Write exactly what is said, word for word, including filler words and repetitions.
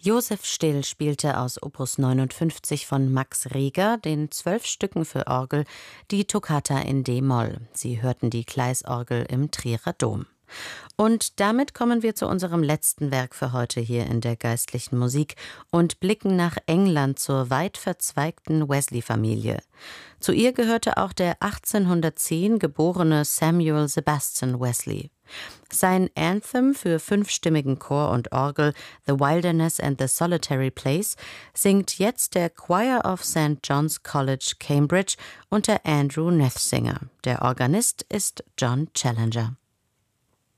Josef Still spielte aus Opus neunundfünfzig von Max Reger, den zwölf Stücken für Orgel, die Toccata in d-Moll. Sie hörten die Gleisorgel im Trierer Dom. Und damit kommen wir zu unserem letzten Werk für heute hier in der geistlichen Musik und blicken nach England zur weit verzweigten Wesley-Familie. Zu ihr gehörte auch der achtzehnhundertzehn geborene Samuel Sebastian Wesley. Sein Anthem für fünfstimmigen Chor und Orgel, The Wilderness and the Solitary Place, singt jetzt der Choir of Saint John's College, Cambridge unter Andrew Nethsinger. Der Organist ist John Challenger.